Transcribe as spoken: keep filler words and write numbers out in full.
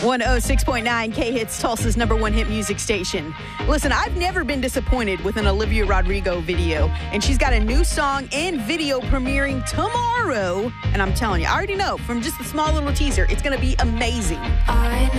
one oh six point nine K-Hits, Tulsa's number one hit music station. Listen, I've never been disappointed with an Olivia Rodrigo video, and she's got a new song and video premiering tomorrow. And I'm telling you, I already know from just the small little teaser, it's going to be amazing. I